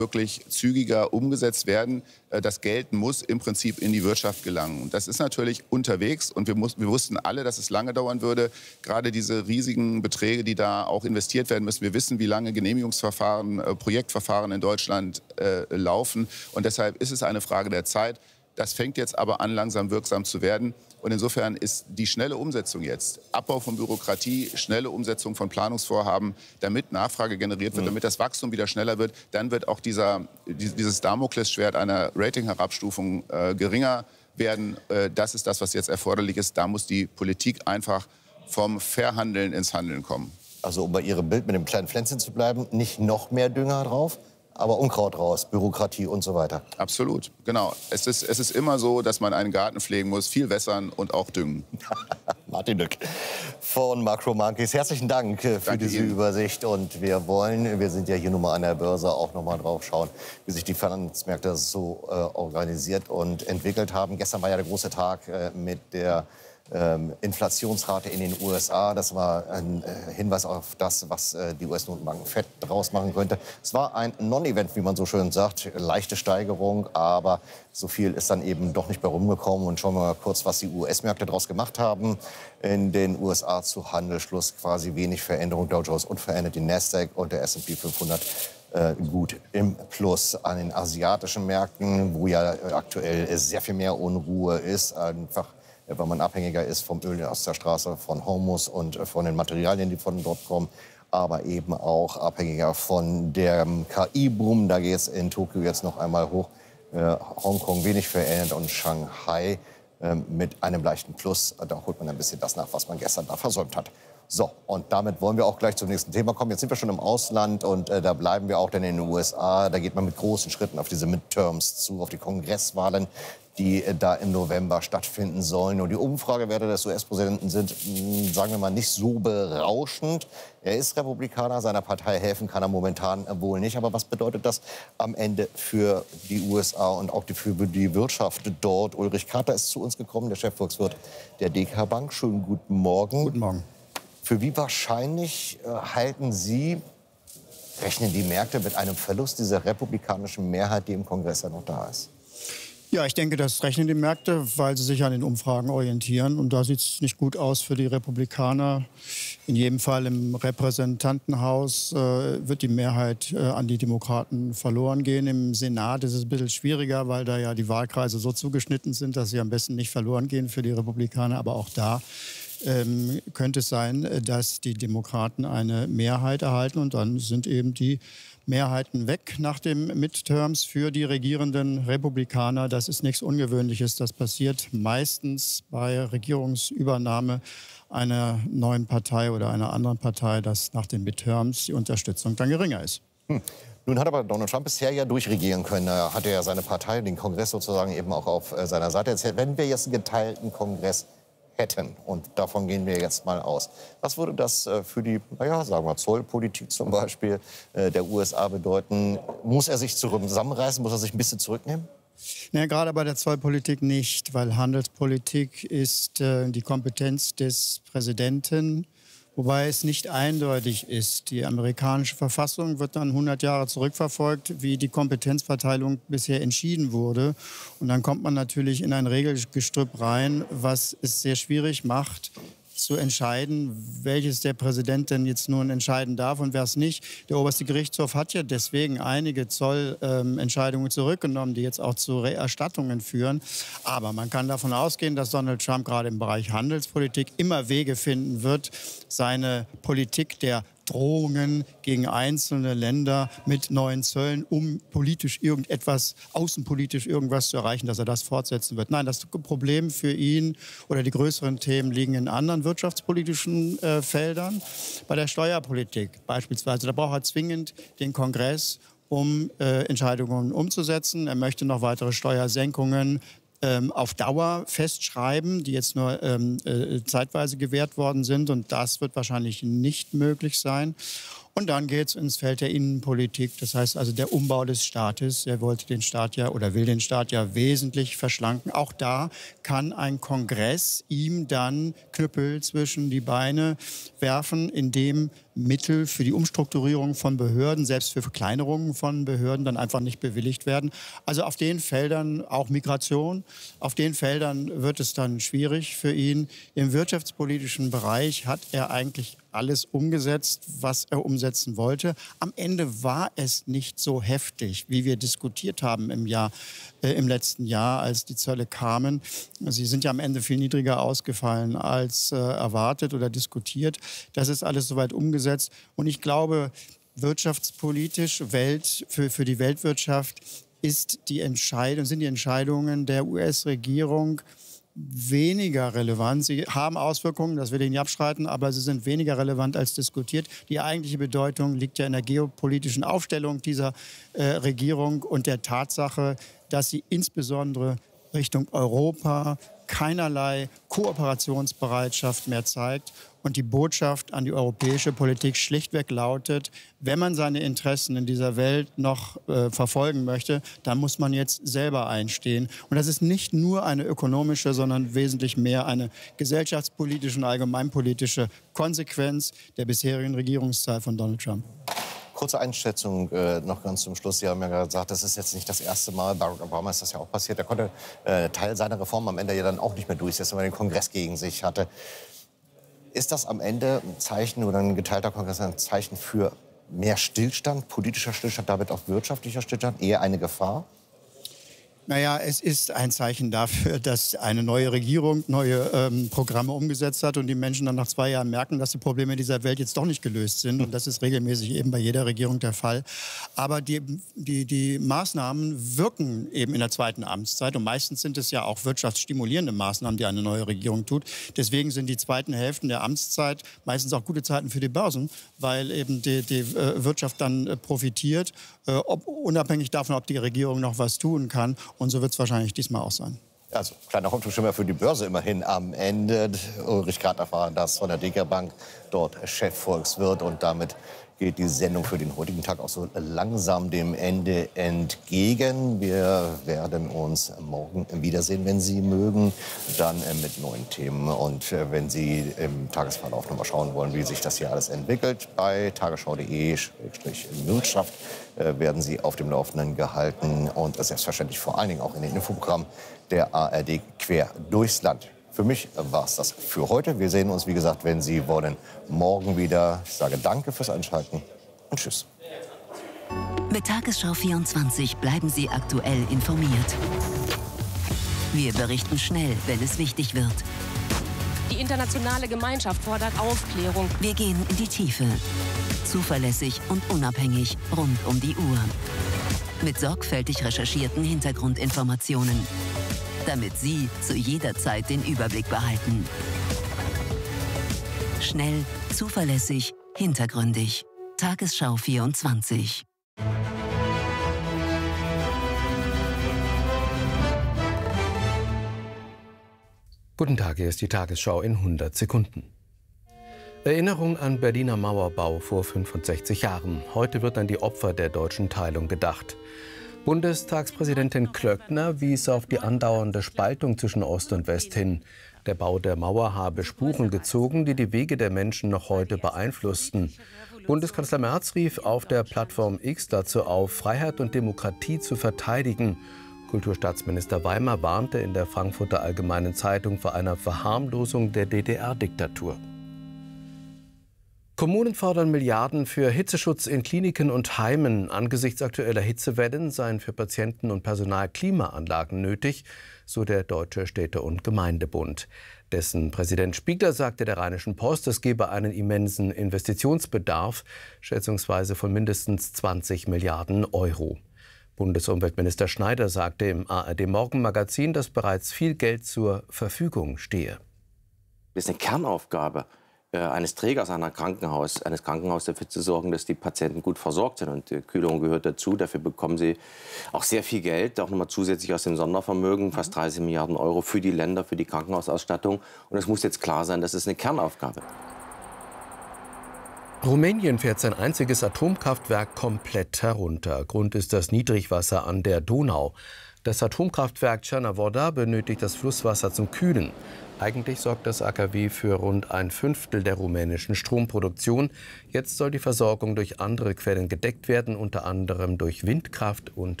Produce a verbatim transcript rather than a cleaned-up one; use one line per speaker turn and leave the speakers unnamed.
wirklich zügiger umgesetzt werden. Das Geld muss im Prinzip in die Wirtschaft gelangen. Und das ist natürlich unterwegs. Und wir, muss, wir wussten alle, dass es lange dauern würde. Gerade diese riesigen Beträge, die da auch investiert werden müssen. Wir wissen, wie lange Genehmigungsverfahren, äh, Projektverfahren in Deutschland äh, laufen. Und deshalb ist es eine Frage der Zeit. Das fängt jetzt aber an, langsam wirksam zu werden. Und insofern ist die schnelle Umsetzung jetzt, Abbau von Bürokratie, schnelle Umsetzung von Planungsvorhaben, damit Nachfrage generiert wird, mhm. damit das Wachstum wieder schneller wird, dann wird auch dieser, dieses Damoklesschwert einer Ratingherabstufung äh, geringer werden. Äh, das ist das, was jetzt erforderlich ist. Da muss die Politik einfach vom Verhandeln ins Handeln kommen.
Also um bei Ihrem Bild mit dem kleinen Pflänzchen zu bleiben, nicht noch mehr Dünger drauf, aber Unkraut raus, Bürokratie und so weiter.
Absolut, genau. Es ist, es ist immer so, dass man einen Garten pflegen muss, viel wässern und auch düngen.
Martin Lück von Macro Monkeys. Herzlichen Dank für Danke diese Ihnen. Übersicht. Und wir wollen, wir sind ja hier nun mal an der Börse, auch noch mal drauf schauen, wie sich die Finanzmärkte so äh, organisiert und entwickelt haben. Gestern war ja der große Tag äh, mit der Ähm, Inflationsrate in den U S A. Das war ein äh, Hinweis auf das, was äh, die U S-Notenbank Fed draus machen könnte. Es war ein Non-Event, wie man so schön sagt. Leichte Steigerung, aber so viel ist dann eben doch nicht bei rumgekommen. Und schauen wir mal kurz, was die U S-Märkte daraus gemacht haben. In den U S A zu Handelsschluss quasi wenig Veränderung. Dow Jones unverändert, die Nasdaq und der S und P fünfhundert äh, gut im Plus. An den asiatischen Märkten, wo ja aktuell sehr viel mehr Unruhe ist, einfach weil man abhängiger ist vom Öl aus der Straße, von Hormuz und von den Materialien, die von dort kommen, aber eben auch abhängiger von dem K I-Boom. Da geht es in Tokio jetzt noch einmal hoch. Äh, Hongkong wenig verändert und Shanghai äh, mit einem leichten Plus. Da holt man ein bisschen das nach, was man gestern da versäumt hat. So, und damit wollen wir auch gleich zum nächsten Thema kommen. Jetzt sind wir schon im Ausland und äh, da bleiben wir auch dann in den U S A. Da geht man mit großen Schritten auf diese Midterms zu, auf die Kongresswahlen, die äh, da im November stattfinden sollen. Und die Umfragewerte des U S-Präsidenten sind, mh, sagen wir mal, nicht so berauschend. Er ist Republikaner, seiner Partei helfen kann er momentan äh, wohl nicht. Aber was bedeutet das am Ende für die U S A und auch die, für die Wirtschaft dort? Ulrich Kater ist zu uns gekommen, der Chefvolkswirt der D K Bank. Schönen guten Morgen.
Guten Morgen.
Für wie wahrscheinlich äh, halten Sie, rechnen die Märkte mit einem Verlust dieser republikanischen Mehrheit, die im Kongress ja noch da ist?
Ja, ich denke, das rechnen die Märkte, weil sie sich an den Umfragen orientieren. Und da sieht es nicht gut aus für die Republikaner. In jedem Fall im Repräsentantenhaus äh, wird die Mehrheit äh, an die Demokraten verloren gehen. Im Senat ist es ein bisschen schwieriger, weil da ja die Wahlkreise so zugeschnitten sind, dass sie am besten nicht verloren gehen für die Republikaner. Aber auch da ähm, könnte es sein, dass die Demokraten eine Mehrheit erhalten. Und dann sind eben die Mehrheiten weg nach den Midterms für die regierenden Republikaner. Das ist nichts Ungewöhnliches. Das passiert meistens bei Regierungsübernahme einer neuen Partei oder einer anderen Partei, dass nach den Midterms die Unterstützung dann geringer ist.
Hm. Nun hat aber Donald Trump bisher ja durchregieren können. Er hatte ja seine Partei, den Kongress sozusagen eben auch auf seiner Seite. Jetzt, wenn wir jetzt einen geteilten Kongress hätten, und davon gehen wir jetzt mal aus, was würde das für die, naja, sagen wir Zollpolitik zum Beispiel der U S A bedeuten? Muss er sich zusammenreißen? Muss er sich ein bisschen zurücknehmen?
Ja, gerade bei der Zollpolitik nicht, weil Handelspolitik ist äh, die Kompetenz des Präsidenten, wobei es nicht eindeutig ist. Die amerikanische Verfassung wird dann hundert Jahre zurückverfolgt, wie die Kompetenzverteilung bisher entschieden wurde. Und dann kommt man natürlich in ein Regelgestrüpp rein, was es sehr schwierig macht, zu entscheiden, welches der Präsident denn jetzt nun entscheiden darf und wer es nicht. Der oberste Gerichtshof hat ja deswegen einige Zollentscheidungen ähm, zurückgenommen, die jetzt auch zu Erstattungen führen. Aber man kann davon ausgehen, dass Donald Trump gerade im Bereich Handelspolitik immer Wege finden wird, seine Politik der Drohungen gegen einzelne Länder mit neuen Zöllen, um politisch irgendetwas, außenpolitisch irgendwas zu erreichen, dass er das fortsetzen wird. Nein, das Problem für ihn oder die größeren Themen liegen in anderen wirtschaftspolitischen äh, Feldern. Bei der Steuerpolitik beispielsweise, da braucht er zwingend den Kongress, um äh, Entscheidungen umzusetzen. Er möchte noch weitere Steuersenkungen Ähm, auf Dauer festschreiben, die jetzt nur ähm, äh, zeitweise gewährt worden sind. Und das wird wahrscheinlich nicht möglich sein. Und dann geht es ins Feld der Innenpolitik. Das heißt also der Umbau des Staates. Er wollte den Staat ja oder will den Staat ja wesentlich verschlanken. Auch da kann ein Kongress ihm dann Knüppel zwischen die Beine werfen, indem Mittel für die Umstrukturierung von Behörden, selbst für Verkleinerungen von Behörden, dann einfach nicht bewilligt werden. Also auf den Feldern, auch Migration, auf den Feldern wird es dann schwierig für ihn. Im wirtschaftspolitischen Bereich hat er eigentlich alles umgesetzt, was er umsetzen wollte. Am Ende war es nicht so heftig, wie wir diskutiert haben im Jahr, äh, im letzten Jahr, als die Zölle kamen. Sie sind ja am Ende viel niedriger ausgefallen als äh, erwartet oder diskutiert. Das ist alles soweit umgesetzt. Und ich glaube, wirtschaftspolitisch, Welt, für, für die Weltwirtschaft ist die Entscheidung, sind die Entscheidungen der U S-Regierung weniger relevant. Sie haben Auswirkungen, das will ich nicht abstreiten, aber sie sind weniger relevant als diskutiert. Die eigentliche Bedeutung liegt ja in der geopolitischen Aufstellung dieser äh, Regierung und der Tatsache, dass sie insbesondere Richtung Europa keinerlei Kooperationsbereitschaft mehr zeigt. Und die Botschaft an die europäische Politik schlichtweg lautet, wenn man seine Interessen in dieser Welt noch äh, verfolgen möchte, dann muss man jetzt selber einstehen. Und das ist nicht nur eine ökonomische, sondern wesentlich mehr eine gesellschaftspolitische und allgemeinpolitische Konsequenz der bisherigen Regierungszeit von Donald Trump.
Kurze Einschätzung äh, noch ganz zum Schluss. Sie haben ja gesagt, das ist jetzt nicht das erste Mal. Barack Obama ist das ja auch passiert. Er konnte äh, Teil seiner Reform am Ende ja dann auch nicht mehr durchsetzen, weil er den Kongress gegen sich hatte. Ist das am Ende ein Zeichen oder ein geteilter Kongress ein Zeichen für mehr Stillstand, politischer Stillstand, damit auch wirtschaftlicher Stillstand, eher eine Gefahr?
Naja, es ist ein Zeichen dafür, dass eine neue Regierung neue ähm, Programme umgesetzt hat und die Menschen dann nach zwei Jahren merken, dass die Probleme dieser Welt jetzt doch nicht gelöst sind. Und das ist regelmäßig eben bei jeder Regierung der Fall. Aber die, die, die Maßnahmen wirken eben in der zweiten Amtszeit. Und meistens sind es ja auch wirtschaftsstimulierende Maßnahmen, die eine neue Regierung tut. Deswegen sind die zweiten Hälften der Amtszeit meistens auch gute Zeiten für die Börsen, weil eben die, die äh, Wirtschaft dann äh, profitiert, äh, ob, unabhängig davon, ob die Regierung noch was tun kann. Und so wird es wahrscheinlich diesmal auch sein.
Also, kleiner Hoffnungsschimmer für die Börse immerhin am Ende. Ulrich gerade erfahren, dass von der DK Bank dort Chefvolkswirt. Und damit geht die Sendung für den heutigen Tag auch so langsam dem Ende entgegen. Wir werden uns morgen wiedersehen, wenn Sie mögen, dann mit neuen Themen. Und wenn Sie im Tagesverlauf noch mal schauen wollen, wie sich das hier alles entwickelt, bei tagesschau punkt de Schrägstrich Wirtschaft werden Sie auf dem Laufenden gehalten. Und selbstverständlich vor allen Dingen auch in den Infoprogrammen der A R D quer durchs Land. Für mich war es das für heute. Wir sehen uns, wie gesagt, wenn Sie wollen, morgen wieder. Ich sage danke fürs Einschalten und tschüss.
Mit Tagesschau vierundzwanzig bleiben Sie aktuell informiert. Wir berichten schnell, wenn es wichtig wird.
Die internationale Gemeinschaft fordert Aufklärung.
Wir gehen in die Tiefe. Zuverlässig und unabhängig rund um die Uhr. Mit sorgfältig recherchierten Hintergrundinformationen, damit Sie zu jeder Zeit den Überblick behalten. Schnell, zuverlässig, hintergründig. Tagesschau vierundzwanzig.
Guten Tag, hier ist die Tagesschau in hundert Sekunden. Erinnerung an Berliner Mauerbau vor fünfundsechzig Jahren. Heute wird an die Opfer der deutschen Teilung gedacht. Bundestagspräsidentin Klöckner wies auf die andauernde Spaltung zwischen Ost und West hin. Der Bau der Mauer habe Spuren gezogen, die die Wege der Menschen noch heute beeinflussten. Bundeskanzler Merz rief auf der Plattform X dazu auf, Freiheit und Demokratie zu verteidigen. Kulturstaatsminister Weimer warnte in der Frankfurter Allgemeinen Zeitung vor einer Verharmlosung der D D R-Diktatur. Kommunen fordern Milliarden für Hitzeschutz in Kliniken und Heimen. Angesichts aktueller Hitzewellen seien für Patienten und Personal Klimaanlagen nötig, so der Deutsche Städte- und Gemeindebund. Dessen Präsident Spiegler sagte der Rheinischen Post, es gebe einen immensen Investitionsbedarf, schätzungsweise von mindestens zwanzig Milliarden Euro. Bundesumweltminister Schneider sagte im A R D-Morgenmagazin, dass bereits viel Geld zur Verfügung stehe.
Das ist eine Kernaufgabe eines Trägers einer Krankenhaus, eines Krankenhauses dafür zu sorgen, dass die Patienten gut versorgt sind. Und die Kühlung gehört dazu. Dafür bekommen sie auch sehr viel Geld, auch nochmal zusätzlich aus dem Sondervermögen, fast dreißig Milliarden Euro für die Länder, für die Krankenhausausstattung. Und es muss jetzt klar sein, das ist eine Kernaufgabe.
Rumänien fährt sein einziges Atomkraftwerk komplett herunter. Grund ist das Niedrigwasser an der Donau. Das Atomkraftwerk Cernavodă benötigt das Flusswasser zum Kühlen. Eigentlich sorgt das A K W für rund ein Fünftel der rumänischen Stromproduktion. Jetzt soll die Versorgung durch andere Quellen gedeckt werden, unter anderem durch Windkraft und